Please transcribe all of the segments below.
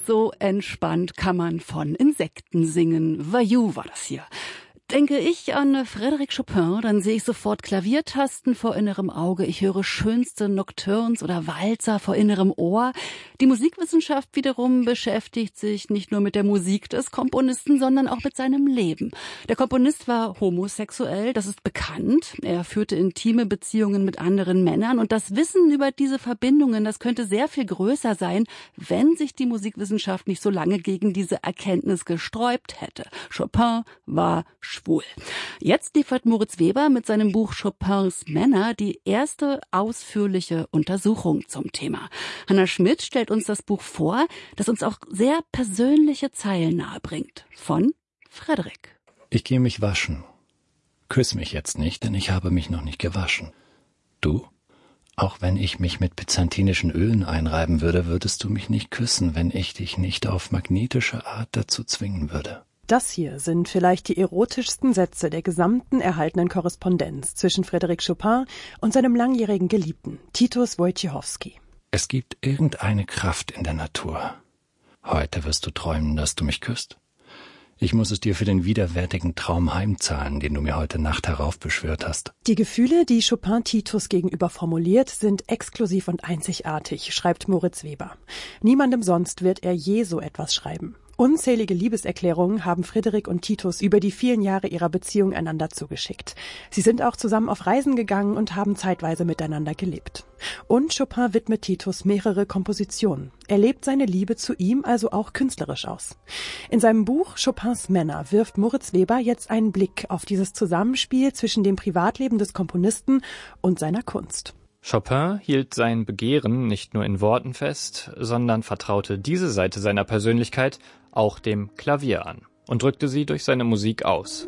So entspannt kann man von Insekten singen. Vajou war das hier. Denke ich an Frédéric Chopin, dann sehe ich sofort Klaviertasten vor innerem Auge. Ich höre schönste Nocturnes oder Walzer vor innerem Ohr. Die Musikwissenschaft wiederum beschäftigt sich nicht nur mit der Musik des Komponisten, sondern auch mit seinem Leben. Der Komponist war homosexuell, das ist bekannt. Er führte intime Beziehungen mit anderen Männern und das Wissen über diese Verbindungen, das könnte sehr viel größer sein, wenn sich die Musikwissenschaft nicht so lange gegen diese Erkenntnis gesträubt hätte. Chopin war schwul. Jetzt liefert Moritz Weber mit seinem Buch Chopins Männer die erste ausführliche Untersuchung zum Thema. Hanna Schmidt stellt uns das Buch vor, das uns auch sehr persönliche Zeilen nahebringt. Von Frédéric. Ich gehe mich waschen. Küss mich jetzt nicht, denn ich habe mich noch nicht gewaschen. Du? Auch wenn ich mich mit byzantinischen Ölen einreiben würde, würdest du mich nicht küssen, wenn ich dich nicht auf magnetische Art dazu zwingen würde. Das hier sind vielleicht die erotischsten Sätze der gesamten erhaltenen Korrespondenz zwischen Frédéric Chopin und seinem langjährigen Geliebten, Titus Wojciechowski. Es gibt irgendeine Kraft in der Natur. Heute wirst du träumen, dass du mich küsst. Ich muss es dir für den widerwärtigen Traum heimzahlen, den du mir heute Nacht heraufbeschwört hast. Die Gefühle, die Chopin Titus gegenüber formuliert, sind exklusiv und einzigartig, schreibt Moritz Weber. Niemandem sonst wird er je so etwas schreiben. Unzählige Liebeserklärungen haben Frédéric und Titus über die vielen Jahre ihrer Beziehung einander zugeschickt. Sie sind auch zusammen auf Reisen gegangen und haben zeitweise miteinander gelebt. Und Chopin widmet Titus mehrere Kompositionen. Er lebt seine Liebe zu ihm also auch künstlerisch aus. In seinem Buch Chopins Männer wirft Moritz Weber jetzt einen Blick auf dieses Zusammenspiel zwischen dem Privatleben des Komponisten und seiner Kunst. Chopin hielt sein Begehren nicht nur in Worten fest, sondern vertraute diese Seite seiner Persönlichkeit auch dem Klavier an und drückte sie durch seine Musik aus.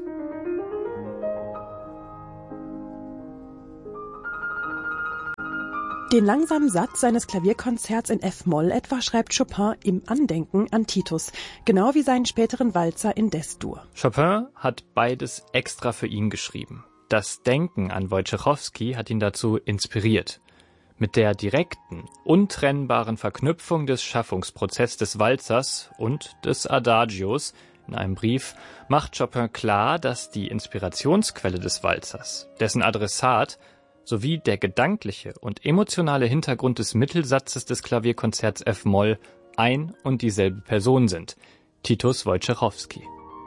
Den langsamen Satz seines Klavierkonzerts in F-Moll etwa schreibt Chopin im Andenken an Titus, genau wie seinen späteren Walzer in Des-Dur. Chopin hat beides extra für ihn geschrieben. Das Denken an Wojciechowski hat ihn dazu inspiriert. Mit der direkten, untrennbaren Verknüpfung des Schaffungsprozesses des Walzers und des Adagios in einem Brief macht Chopin klar, dass die Inspirationsquelle des Walzers, dessen Adressat sowie der gedankliche und emotionale Hintergrund des Mittelsatzes des Klavierkonzerts F-Moll ein und dieselbe Person sind, Titus Wojciechowski.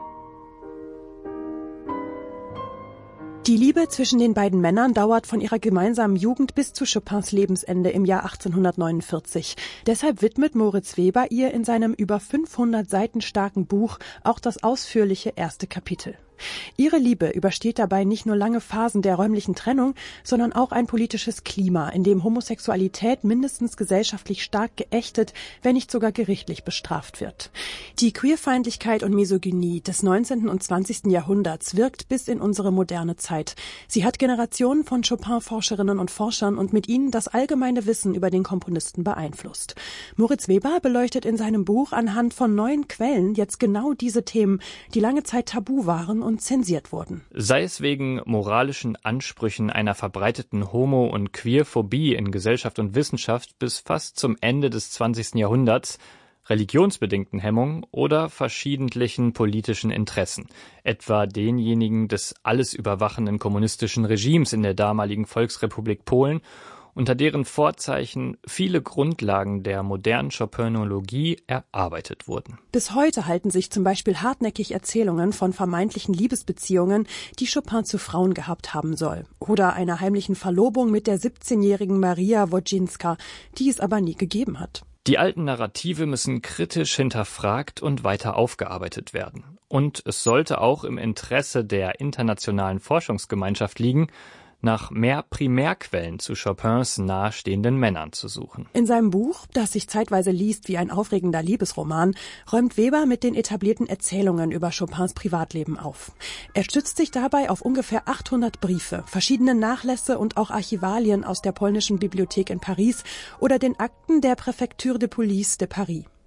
Die Liebe zwischen den beiden Männern dauert von ihrer gemeinsamen Jugend bis zu Chopins Lebensende im Jahr 1849. Deshalb widmet Moritz Weber ihr in seinem über 500 Seiten starken Buch auch das ausführliche erste Kapitel. Ihre Liebe übersteht dabei nicht nur lange Phasen der räumlichen Trennung, sondern auch ein politisches Klima, in dem Homosexualität mindestens gesellschaftlich stark geächtet, wenn nicht sogar gerichtlich bestraft wird. Die Queerfeindlichkeit und Misogynie des 19. und 20. Jahrhunderts wirkt bis in unsere moderne Zeit. Sie hat Generationen von Chopin-Forscherinnen und Forschern und mit ihnen das allgemeine Wissen über den Komponisten beeinflusst. Moritz Weber beleuchtet in seinem Buch anhand von neuen Quellen jetzt genau diese Themen, die lange Zeit tabu waren und zensiert wurden. Sei es wegen moralischen Ansprüchen einer verbreiteten Homo- und Queerphobie in Gesellschaft und Wissenschaft bis fast zum Ende des 20. Jahrhunderts, religionsbedingten Hemmungen oder verschiedentlichen politischen Interessen, etwa denjenigen des alles überwachenden kommunistischen Regimes in der damaligen Volksrepublik Polen, unter deren Vorzeichen viele Grundlagen der modernen Chopinologie erarbeitet wurden. Bis heute halten sich zum Beispiel hartnäckig Erzählungen von vermeintlichen Liebesbeziehungen, die Chopin zu Frauen gehabt haben soll, oder einer heimlichen Verlobung mit der 17-jährigen Maria Wodzinska, die es aber nie gegeben hat. Die alten Narrative müssen kritisch hinterfragt und weiter aufgearbeitet werden. Und es sollte auch im Interesse der internationalen Forschungsgemeinschaft liegen, nach mehr Primärquellen zu Chopins nahestehenden Männern zu suchen. In seinem Buch, das sich zeitweise liest wie ein aufregender Liebesroman, räumt Weber mit den etablierten Erzählungen über Chopins Privatleben auf. Er stützt sich dabei auf ungefähr 800 Briefe, verschiedene Nachlässe und auch Archivalien aus der polnischen Bibliothek in Paris oder den Akten der Préfecture de Police de Paris.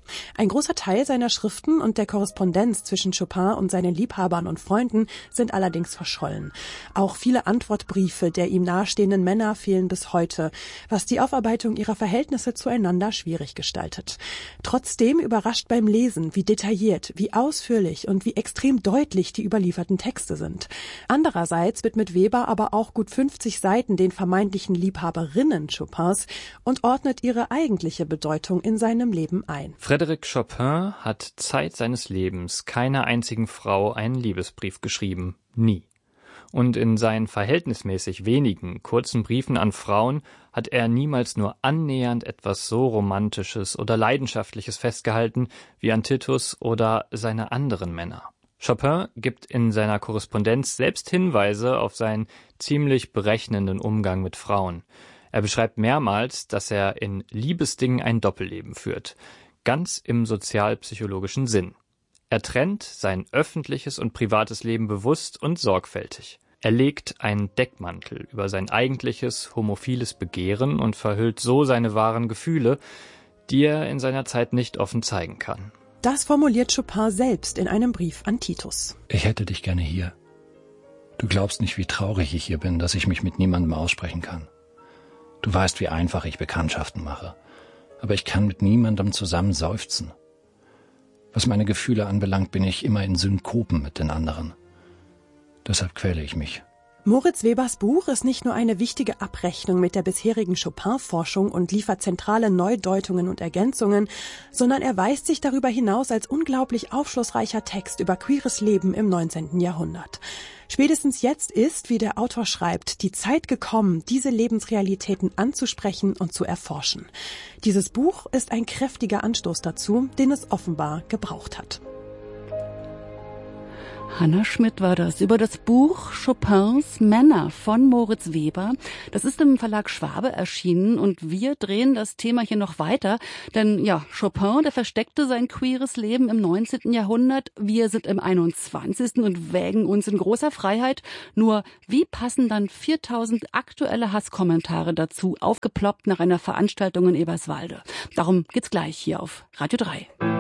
Ein großer Teil seiner Schriften und der Korrespondenz zwischen Chopin und seinen Liebhabern und Freunden sind allerdings verschollen. Auch viele Antwortbriefe der ihm nahestehenden Männer fehlen bis heute, was die Aufarbeitung ihrer Verhältnisse zueinander schwierig gestaltet. Trotzdem überrascht beim Lesen, wie detailliert, wie ausführlich und wie extrem deutlich die überlieferten Texte sind. Andererseits widmet Weber aber auch gut 50 Seiten den vermeintlichen Liebhaberinnen Chopins und ordnet ihre eigentliche Bedeutung in seinem Leben ein. Frédéric Chopin hat Zeit seines Lebens keiner einzigen Frau einen Liebesbrief geschrieben. Nie. Und in seinen verhältnismäßig wenigen, kurzen Briefen an Frauen hat er niemals nur annähernd etwas so Romantisches oder Leidenschaftliches festgehalten wie an Titus oder seine anderen Männer. Chopin gibt in seiner Korrespondenz selbst Hinweise auf seinen ziemlich berechnenden Umgang mit Frauen. Er beschreibt mehrmals, dass er in Liebesdingen ein Doppelleben führt. Ganz im sozialpsychologischen Sinn. Er trennt sein öffentliches und privates Leben bewusst und sorgfältig. Er legt einen Deckmantel über sein eigentliches homophiles Begehren und verhüllt so seine wahren Gefühle, die er in seiner Zeit nicht offen zeigen kann. Das formuliert Chopin selbst in einem Brief an Titus. Ich hätte dich gerne hier. Du glaubst nicht, wie traurig ich hier bin, dass ich mich mit niemandem aussprechen kann. Du weißt, wie einfach ich Bekanntschaften mache. Aber ich kann mit niemandem zusammen seufzen. Was meine Gefühle anbelangt, bin ich immer in Synkopen mit den anderen. Deshalb quäle ich mich. Moritz Webers Buch ist nicht nur eine wichtige Abrechnung mit der bisherigen Chopin-Forschung und liefert zentrale Neudeutungen und Ergänzungen, sondern er weist sich darüber hinaus als unglaublich aufschlussreicher Text über queeres Leben im 19. Jahrhundert. Spätestens jetzt ist, wie der Autor schreibt, die Zeit gekommen, diese Lebensrealitäten anzusprechen und zu erforschen. Dieses Buch ist ein kräftiger Anstoß dazu, den es offenbar gebraucht hat. Hanna Schmidt war das über das Buch Chopins Männer von Moritz Weber. Das ist im Verlag Schwabe erschienen und wir drehen das Thema hier noch weiter. Denn ja, Chopin, der versteckte sein queeres Leben im 19. Jahrhundert. Wir sind im 21. und wägen uns in großer Freiheit. Nur wie passen dann 4000 aktuelle Hasskommentare dazu, aufgeploppt nach einer Veranstaltung in Eberswalde? Darum geht's gleich hier auf Radio 3.